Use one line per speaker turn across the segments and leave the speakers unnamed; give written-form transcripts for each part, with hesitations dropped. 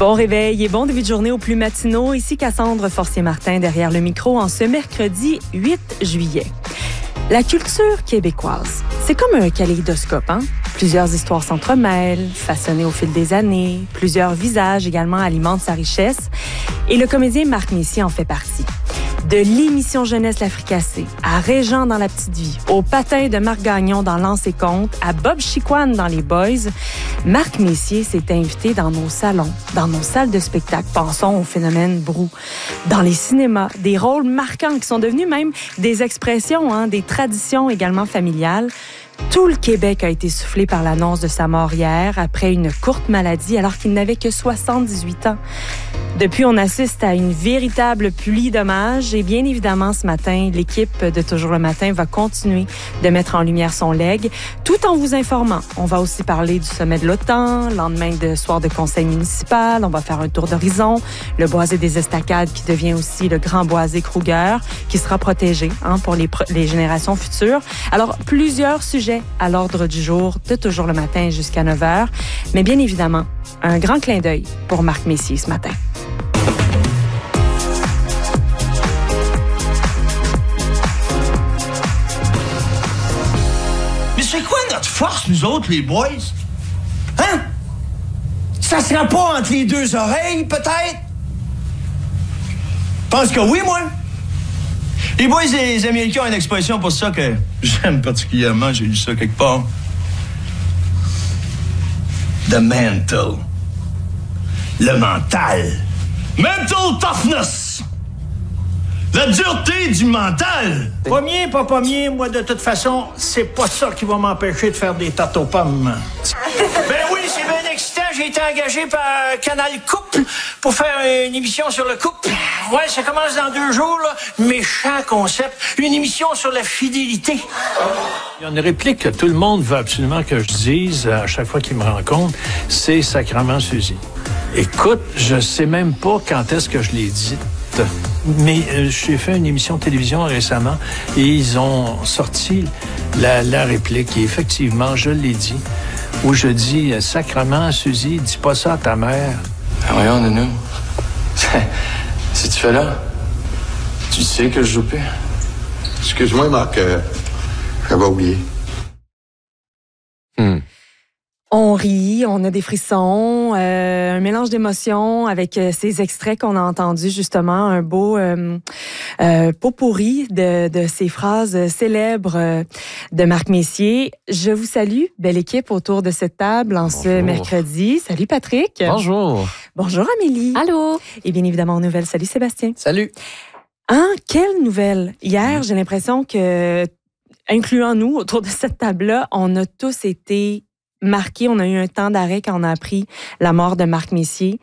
Bon réveil et bon début de journée aux plus matinaux. Ici Cassandre Forcier-Martin derrière le micro en ce mercredi 8 juillet. La culture québécoise, c'est comme un kaléidoscope, hein? Plusieurs histoires s'entremêlent, façonnées au fil des années. Plusieurs visages également alimentent sa richesse. Et le comédien Marc Messier en fait partie. De l'émission Jeunesse La Fricassée, à Régent dans La Petite Vie, au patin de Marc Gagnon dans Lance et Compte, à Bob Chicoine dans Les Boys, Marc Messier s'est invité dans nos salons, dans nos salles de spectacle. Pensons au phénomène Brou. Dans les cinémas, des rôles marquants qui sont devenus même des expressions, hein, des traditions également familiales. Tout le Québec a été soufflé par l'annonce de sa mort hier, après une courte maladie, alors qu'il n'avait que 78 ans. Depuis, on assiste à une véritable pluie d'hommages et bien évidemment, ce matin, l'équipe de Toujours le matin va continuer de mettre en lumière son legs, tout en vous informant. On va aussi parler du sommet de l'OTAN, lendemain de soir de conseil municipal, on va faire un tour d'horizon, le boisé des Estacades qui devient aussi le grand boisé Kruger, qui sera protégé pour les générations futures. Alors, plusieurs sujets à l'ordre du jour de Toujours le matin jusqu'à 9h, mais bien évidemment, un grand clin d'œil pour Marc Messier ce matin.
C'est quoi notre force, nous autres, les boys? Hein? Ça sera pas entre les deux oreilles, peut-être? Je pense que oui, moi. Les boys et les Américains ont une expression pour ça que j'aime particulièrement. J'ai lu ça quelque part. The mental. Le mental. Mental toughness. La dureté du mental.
Pommier, pas pommier, moi, de toute façon, c'est pas ça qui va m'empêcher de faire des tartes aux pommes. Ben oui, c'est bien excitant. J'ai été engagé par Canal Couple pour faire une émission sur le couple. Ouais, ça commence dans 2 jours, là. Méchant concept. Une émission sur la fidélité. Il y a une réplique que tout le monde veut absolument que je dise à chaque fois qu'il me rencontre. C'est Sacrement Suzy. Écoute, je sais même pas quand est-ce que je l'ai dit. Mais j'ai fait une émission de télévision récemment et ils ont sorti la réplique. Et effectivement, je l'ai dit, où je dis « Sacrement, Suzy, dis pas ça à ta mère. »
Ah voyons, Nounou. Si tu fais là, tu sais que je joue plus.
Excuse-moi, Marc, j'avais oublié.
On rit, on a des frissons, un mélange d'émotions avec ces extraits qu'on a entendus, justement, un beau pot-pourri de ces phrases célèbres de Marc Messier. Je vous salue, belle équipe autour de cette table en ce mercredi. Salut Patrick.
Bonjour.
Bonjour Amélie.
Allô.
Et bien évidemment, nouvelles. Salut Sébastien.
Salut.
Hein, quelle nouvelle. Hier, j'ai l'impression que, incluant nous autour de cette table-là, on a tous été marqué, on a eu un temps d'arrêt quand on a appris la mort de Marc Messier.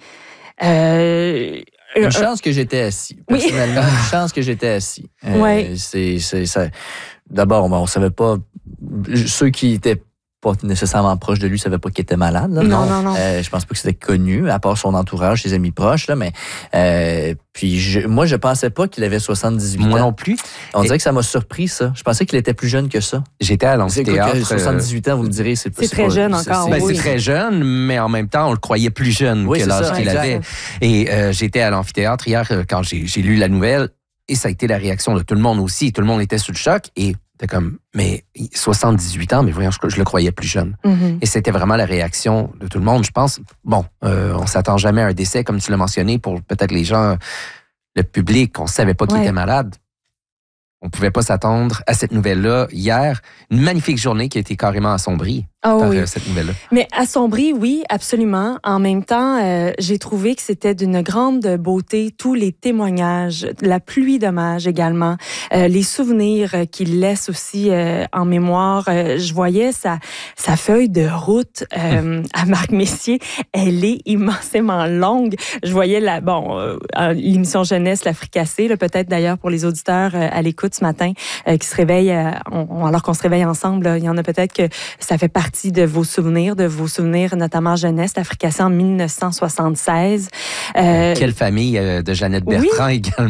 Une chance que j'étais assis. Personnellement, une chance que j'étais assis.
Ouais.
Ça. D'abord, on savait pas. Ceux qui étaient pas nécessairement proches de lui savaient pas qu'il était malade. Là.
Non.
Je pense pas que c'était connu, à part son entourage, ses amis proches. Là, mais moi, je pensais pas qu'il avait 78 ans.
Moi non plus.
On dirait que ça m'a surpris, ça. Je pensais qu'il était plus jeune que ça.
J'étais à l'amphithéâtre.
78 ans, vous me direz, c'est
très jeune encore.
C'est très jeune, mais en même temps, on le croyait plus jeune que l'âge qu'il avait. Et j'étais à l'amphithéâtre hier quand j'ai lu la nouvelle, et ça a été la réaction de tout le monde aussi. Tout le monde était sous le choc, et c'était comme, mais 78 ans, mais voyons, je le croyais plus jeune.
Mm-hmm.
Et c'était vraiment la réaction de tout le monde. Je pense, on s'attend jamais à un décès, comme tu l'as mentionné, pour peut-être les gens, le public, on savait pas qu'il était malade. On pouvait pas s'attendre à cette nouvelle-là hier. Une magnifique journée qui a été carrément assombrie par cette nouvelle-là.
Mais assombrie, oui, absolument. En même temps, j'ai trouvé que c'était d'une grande beauté tous les témoignages, la pluie d'hommages également, les souvenirs qu'il laisse aussi en mémoire. Je voyais sa feuille de route à Marc Messier. Elle est immensément longue. Je voyais l'émission Jeunesse, La Fricassée, peut-être d'ailleurs pour les auditeurs à l'écoute ce matin, qui se réveillent, alors qu'on se réveille ensemble, il y en a peut-être que ça fait partie de vos souvenirs notamment Jeunesse, La Fricassée en 1976.
Quelle famille de Jeannette Bertrand également.